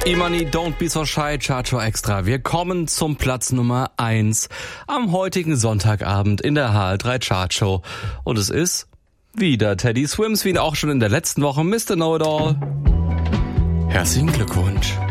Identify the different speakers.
Speaker 1: E-Money, Don't Be So Shy, Chartshow Extra. Wir kommen zum Platz Nummer 1 am heutigen Sonntagabend in der HR3 Chartshow. Und es ist wieder Teddy Swims, wie ihn auch schon in der letzten Woche, Mr. Know-It-All. Herzlichen Glückwunsch.